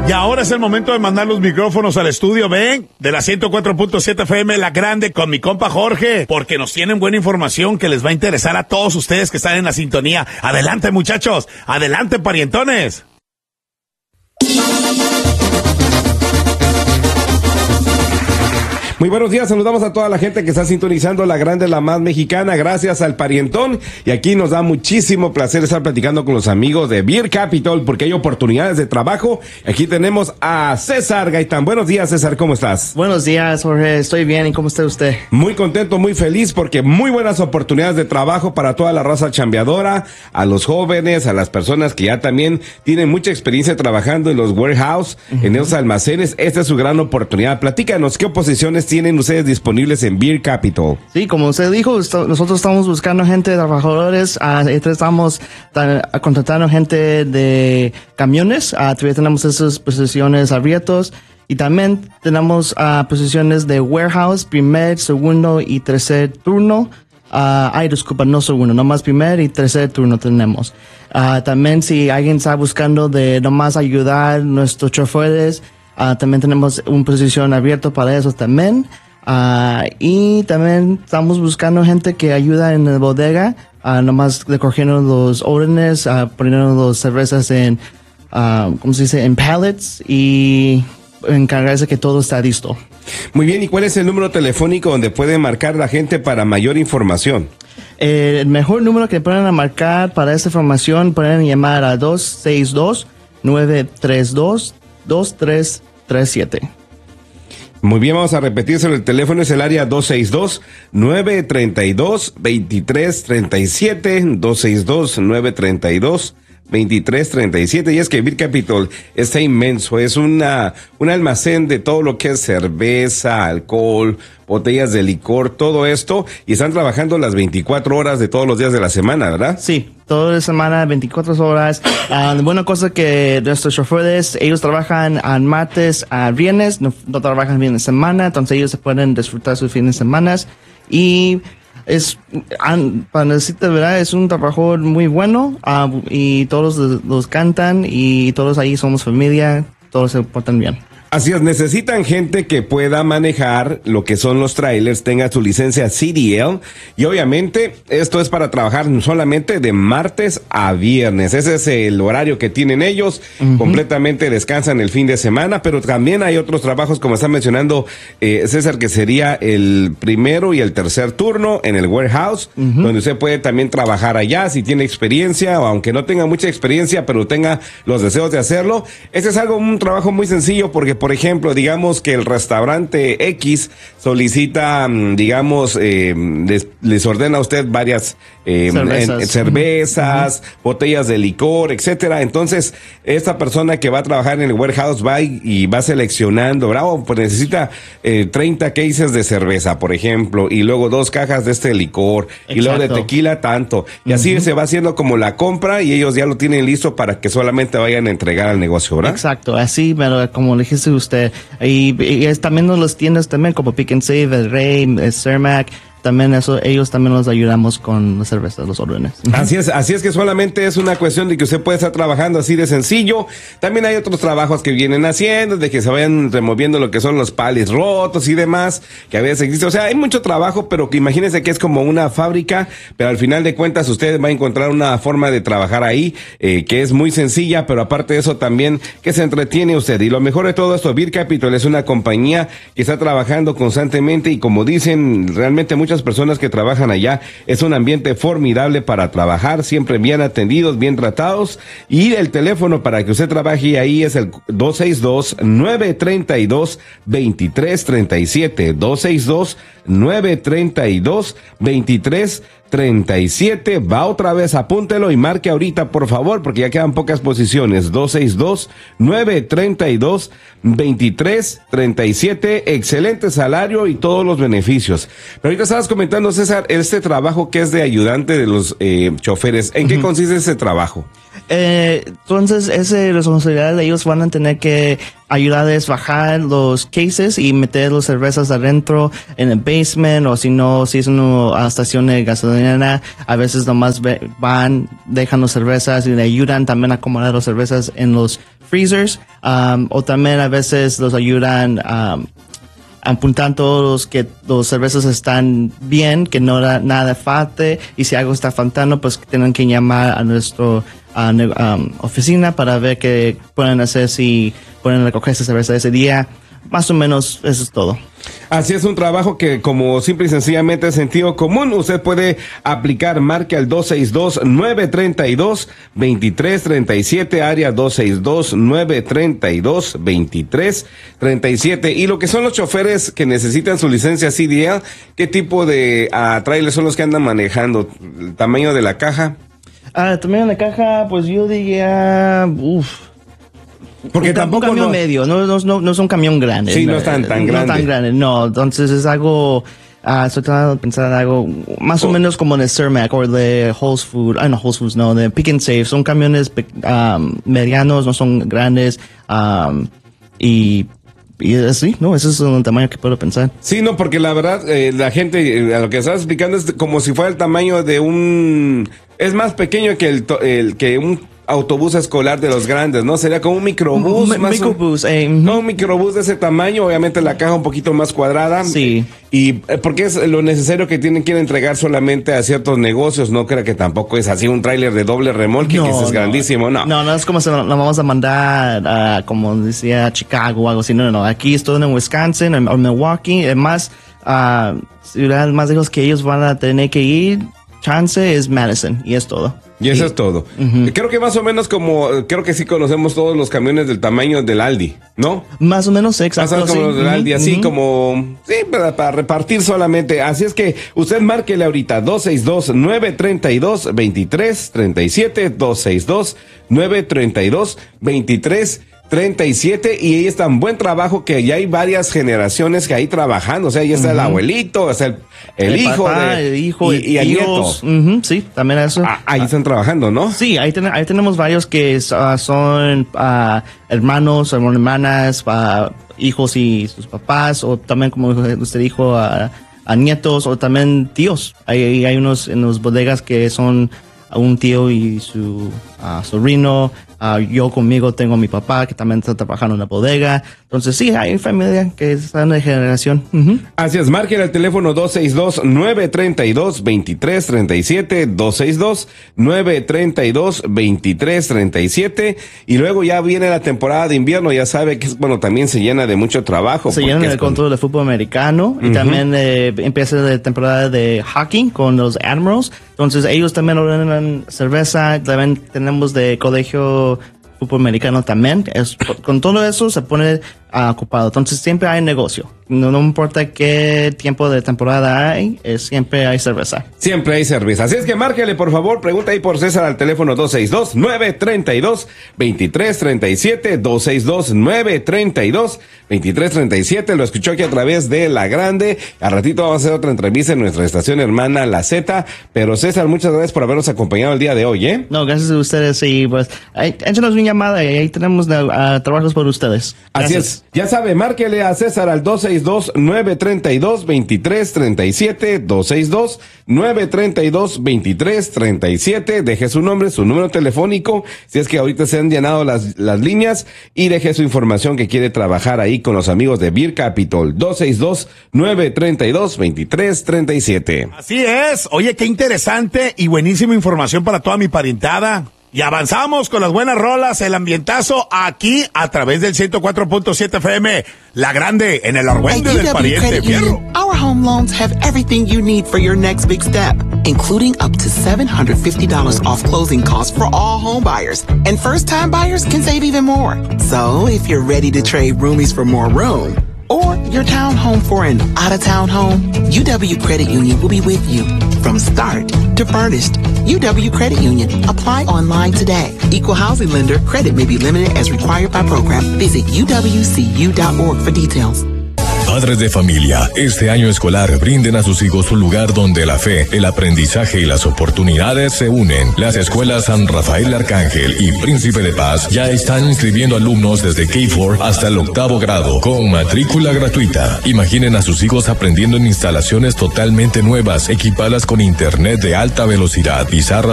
Y ahora es el momento de mandar los micrófonos al estudio, ven, de la 104.7 FM, La Grande, con mi compa Jorge, porque nos tienen buena información que les va a interesar a todos ustedes que están en la sintonía. Adelante, muchachos, adelante, parientones. Muy buenos días, saludamos a toda la gente que está sintonizando La Grande, la más mexicana, gracias al parientón. Y aquí nos da muchísimo placer estar platicando con los amigos de Beer Capital porque hay oportunidades de trabajo. Aquí tenemos a César Gaitán. Buenos días, César, ¿cómo estás? Buenos días, Jorge, estoy bien, ¿y cómo está usted? Muy contento, muy feliz porque muy buenas oportunidades de trabajo para toda la raza chambeadora, a los jóvenes, a las personas que ya también tienen mucha experiencia trabajando en los warehouse, en esos almacenes. Esta es su gran oportunidad. Platícanos, ¿qué posiciones tienen ustedes disponibles en Beer Capital? Sí, como usted dijo, nosotros estamos buscando gente, trabajadores, estamos contratando gente de camiones, todavía tenemos esas posiciones abiertas y también tenemos posiciones de warehouse, primer, segundo y tercer turno. Disculpa, no segundo, nomás primer y tercer turno tenemos. También si alguien está buscando de nomás ayudar a nuestros choferes, también tenemos una posición abierta para eso también. Y también estamos buscando gente que ayuda en la bodega, nomás recogiendo los órdenes, poniendo las cervezas en, ¿cómo se dice? En pallets y encargarse que todo está listo. Muy bien, ¿y cuál es el número telefónico donde puede marcar la gente para mayor información? El mejor número que pueden marcar para esta información pueden llamar a 262-932-2337. Muy bien, vamos a repetir sobre el teléfono, es el área 262-932-2337, 262-932-2337, y es que Beer Capital está inmenso, es un almacén de todo lo que es cerveza, alcohol, botellas de licor, todo esto, y están trabajando las 24 horas de todos los días de la semana, ¿verdad? Sí, toda la semana, 24 horas. Buena cosa que nuestros choferes, ellos trabajan martes a viernes, no trabajan fin de semana, entonces ellos se pueden disfrutar sus fines de semana. Y para decirte la verdad, es un trabajo muy bueno, y todos los cantan y todos ahí somos familia, todos se portan bien. Así es, necesitan gente que pueda manejar lo que son los trailers, tenga su licencia CDL, y obviamente esto es para trabajar solamente de martes a viernes. Ese es el horario que tienen ellos, completamente descansan el fin de semana, pero también hay otros trabajos, como está mencionando César, que sería el primero y el tercer turno en el warehouse, donde usted puede también trabajar allá si tiene experiencia, o aunque no tenga mucha experiencia, pero tenga los deseos de hacerlo. Este es un trabajo muy sencillo porque, por ejemplo, digamos que el restaurante X solicita, digamos, les ordena a usted varias cervezas, botellas de licor, etcétera. Entonces, esta persona que va a trabajar en el warehouse va y va seleccionando, bravo, pues necesita 30 cases de cerveza, por ejemplo, y luego 2 cajas de este licor, y luego de tequila tanto. Y así se va haciendo como la compra y ellos ya lo tienen listo para que solamente vayan a entregar al negocio, ¿verdad? Exacto, así, pero como le dijiste usted, y también las tiendas también como Pick and Save, El Rey, el Cermac, también ellos también los ayudamos con las cervezas, los órdenes. Así es que solamente es una cuestión de que usted puede estar trabajando así de sencillo. También hay otros trabajos que vienen haciendo, de que se vayan removiendo lo que son los pallets rotos y demás, que a veces existe. O sea, hay mucho trabajo, pero que imagínense que es como una fábrica, pero al final de cuentas usted va a encontrar una forma de trabajar ahí, que es muy sencilla, pero aparte de eso también que se entretiene usted. Y lo mejor de todo esto, Beer Capital es una compañía que está trabajando constantemente y, como dicen realmente muchas personas que trabajan allá, es un ambiente formidable para trabajar, siempre bien atendidos, bien tratados, y el teléfono para que usted trabaje ahí es el 262-932-2337, 262-932-2337. Va otra vez, apúntelo y marque ahorita, por favor, porque ya quedan pocas posiciones. 262-932-2337. Excelente salario y todos los beneficios. Pero ahorita estabas comentando, César, este trabajo que es de ayudante de los choferes. ¿En qué consiste ese trabajo? Entonces, esa responsabilidad de ellos van a tener que ayudarles a bajar los cases y meter las cervezas adentro en el basement, o si no, si es una estación de gasolina, a veces nomás van, dejan las cervezas y le ayudan también a acomodar las cervezas en los freezers, o también a veces los ayudan apuntar todos que los cervezas están bien, que no nada falte, y si algo está faltando, pues tienen que llamar a nuestro oficina para ver qué pueden hacer, si pueden recoger esa cerveza ese día. Más o menos eso es todo. Así es, un trabajo que, como simple y sencillamente es sentido común, usted puede aplicar. Marque al 262-932-2337, área 262-932-2337. Y lo que son los choferes que necesitan su licencia CDL, ¿qué tipo de trailers son los que andan manejando? ¿El tamaño de la caja? El tamaño de la caja, pues yo diría, porque tampoco un camión medio, no es un camión grande. Sí, no es tan grande. No tan grande, no. Entonces es algo, estoy tratando de pensar en algo más o menos como de Cermak o de Whole Foods, de Pick and Save. Son camiones medianos, no son grandes, y así, ¿no? Ese es un tamaño que puedo pensar. Sí, no, porque la verdad, la gente, a lo que estás explicando es como si fuera el tamaño de es más pequeño que que un autobús escolar de los grandes, ¿no? Sería como un microbús. No, un microbús de ese tamaño, obviamente la caja un poquito más cuadrada. Sí. Y porque es lo necesario que quieren entregar solamente a ciertos negocios, no creo que tampoco es así un tráiler de doble remolque, que es grandísimo, no. No es como si lo vamos a mandar a, como decía, Chicago o algo así, no. Aquí estoy en Wisconsin, en Milwaukee, más ciudades más lejos que ellos van a tener que ir, chance es Madison, y es todo. Y eso es todo. Uh-huh. Creo que más o menos creo que sí conocemos todos los camiones del tamaño del Aldi, ¿no? Más o menos, exacto. Más o menos como los del Aldi, así como, sí, para repartir solamente. Así es que usted márquele ahorita, 262-932-2337, 262-932-2337. 37, y ahí está un buen trabajo, que ya hay varias generaciones que ahí trabajando, o sea, ya está el abuelito, o sea, el hijo, papá, el hijo y el nieto. Sí, también eso. Ahí están trabajando, ¿no? Sí, ahí tenemos varios que son hermanos, hermanas, hijos y sus papás, o también, como usted dijo, a nietos, o también tíos. Hay unos en las bodegas que son un tío y su sobrino. Yo conmigo tengo a mi papá, que también está trabajando en la bodega. Entonces sí, hay familia que están de generación. Uh-huh. Así es, marquen el teléfono 262-932-2337, 262-932-2337, y luego ya viene la temporada de invierno, ya sabe que también se llena de mucho trabajo. Se llena el control de fútbol americano, y también empieza la temporada de hockey con los Admirals. Entonces ellos también ordenan cerveza, también tenemos de colegio fútbol americano también. Con todo eso se pone ocupado. Entonces siempre hay negocio. No importa qué tiempo de temporada hay, siempre hay cerveza. Siempre hay cerveza. Así es que márquele, por favor, pregunta ahí por César al teléfono 262-932-2337, 262-932-2337. Lo escuchó aquí a través de La Grande. Al ratito vamos a hacer otra entrevista en nuestra estación hermana La Z. Pero César, muchas gracias por habernos acompañado el día de hoy, ¿eh? No, gracias a ustedes, y pues échenos una llamada y ahí tenemos trabajos por ustedes. Así es. Ya sabe, márquele a César al 262-932-2337, 262-932-2337. Deje su nombre, su número telefónico, si es que ahorita se han llenado las líneas, y deje su información que quiere trabajar ahí con los amigos de Beer Capital, 262-932-2337. Así es. Oye, qué interesante y buenísima información para toda mi parientada. Y avanzamos con las buenas rolas, el ambientazo aquí a través del 104.7 FM, La Grande, en el Argüende del Pariente Fierro. Our home loans have everything you need for your next big step, including up to $750 off closing costs for all home buyers. And first-time buyers can save even more. So if you're ready to trade roomies for more room, or your townhome for an out-of-town home, UW Credit Union will be with you from start to furnished. UW Credit Union. Apply online today. Equal housing lender. Credit may be limited as required by program. Visit uwcu.org for details. Padres de familia, este año escolar brinden a sus hijos un lugar donde la fe, el aprendizaje y las oportunidades se unen. Las escuelas San Rafael Arcángel y Príncipe de Paz ya están inscribiendo alumnos desde K4 hasta el 8º grado con matrícula gratuita. Imaginen a sus hijos aprendiendo en instalaciones totalmente nuevas, equipadas con internet de alta velocidad, pizarras